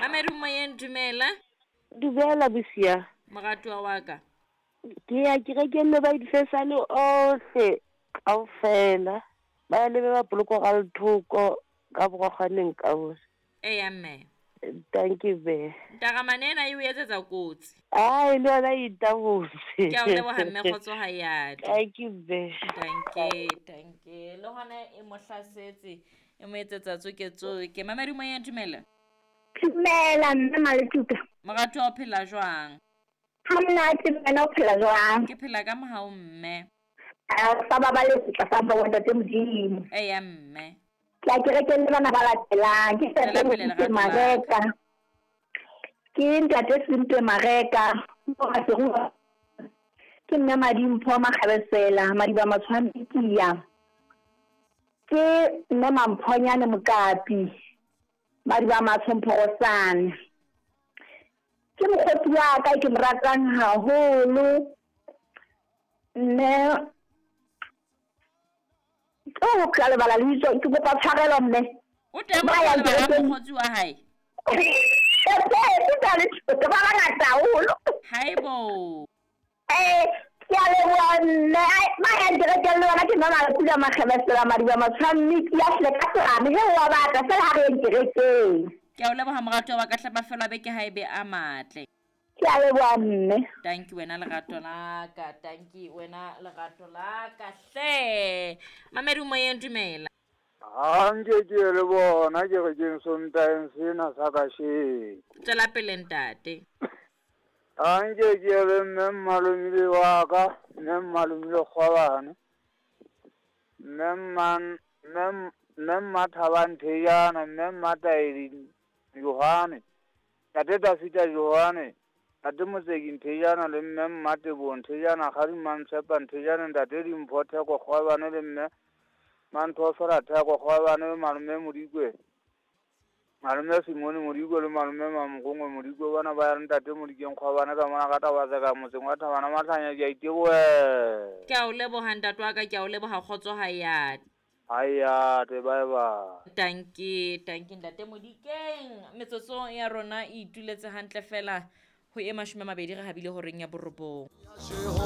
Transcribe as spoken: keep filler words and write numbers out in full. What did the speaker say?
Mamerumoyeng dumela. Dumela Busia. Moratwa wa ka. Ke ya ke rekelle ba difesane ohle kaofela. Ba lebe ba poloko ga lethoko ka bogwaneng ka bose. E ya mme. Thank you be. Ntagamane ena e o etsetsa kotsi. Ai le yona e tabotse. Ke a o leboha mme kgotso ha ya. Thank you be. Thank you, thank you. Le hona e mo hlasetse e mo etsetsa tsoketso ke Mamerumoyeng dumela. Dumela nna Maletuka. Moratwa o phela jwang? Ha monate wena o phela jwang? Ke phela ka mohau mme. Ah sa ba ba le tla sa ba wena te modimo. E ya mme. Ke ke rekelle bana ba latelang ke Tswela se pele se lerato la mareka. Ke ntate Sinte Mareka mo ga se go ke nna Madimpho Magabesela Madiba Matshwampikia. Ke nna Mamphonyane Mokapi Madiba Matshomphosana. Ke mokgotsi wa ka ke mo ratang haholo ne o ka le bala le itse ke bopa tshwarelo mme o teng mo le ba ga mokgotsi wa hae e ke tsa le tse ba ngata haholo haibo eh ke a le bona ma ya dire ke le bona ke nna le pula Magabesela Madiba Matshwamiki ya hle ka tsana he wa batla fela ha re nkerekeng ke a o leboha moratwa wa ka hlaba fela be ke haebe a matle. Ke a leboha mme. Thank you wena lerato la ka. Thank you wena lerato la ka hle. Mamerumoyeng dumela. Anje ke le bona ke re ke Sontaeng sena sa ka she. Tsela pele ntate. Anje ke le mme Malomile wa ka, mme Malomile Kgwabane. Mme man mme mme Mathabanthe yana, mme Mataidi Yohane. Tate Tafita Yohane. Tate Motseki Nthejana le mme Matebo Nthejana Khari Mantshepa Nthejana Ntate Dimpho Theko Kgwabane le mme Manthosora Theko Kgwabane Malome Modikwe. Malome Simone Modikwe le Malome Mamgongwe Modikwe bana ba re Ntate Modikeng Kgwabane ka mona ka tabatsa ka motseng wa Thabana Matlhanya ke a iteboe. Ke a o leboha ntate wa ka ke a o leboha kgotso ha ya. Haya te bye bye. Thank you, thank you ntate Modikeng. Metsotso ya rona e ituletse hantle fela ho e mashome a mabedi re habile ho reng ya borobong.